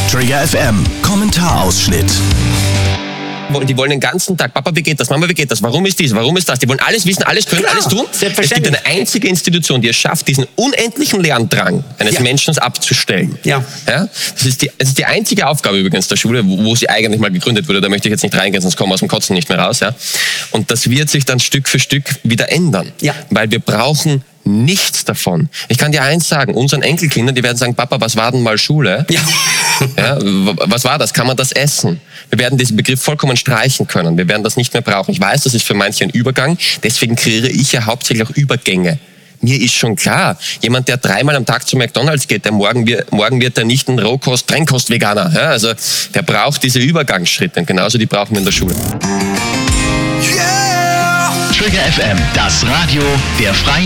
Trigger FM Kommentarausschnitt. Die wollen den ganzen Tag, Papa, wie geht das? Mama, wie geht das? Warum ist dies? Warum ist das? Die wollen alles wissen, alles können, alles tun. Es gibt eine einzige Institution, die es schafft, diesen unendlichen Lerndrang eines Menschen abzustellen. Das ist die einzige Aufgabe übrigens der Schule, wo sie eigentlich mal gegründet wurde. Da möchte ich jetzt nicht reingehen, sonst kommen wir aus dem Kotzen nicht mehr raus. Ja? Und das wird sich dann Stück für Stück wieder ändern. Weil wir brauchen nichts davon. Ich kann dir eins sagen, unseren Enkelkindern, die werden sagen, Papa, was war denn mal Schule? Ja, was war das? Kann man das essen? Wir werden diesen Begriff vollkommen streichen können. Wir werden das nicht mehr brauchen. Ich weiß, das ist für manche ein Übergang. Deswegen kreiere ich ja hauptsächlich auch Übergänge. Mir ist schon klar, jemand, der 3-mal am Tag zu McDonald's geht, der morgen wird er nicht ein Rohkost-Trennkost-Veganer. Ja, also der braucht diese Übergangsschritte. Und genauso die brauchen wir in der Schule. Trigger FM, das Radio der Freien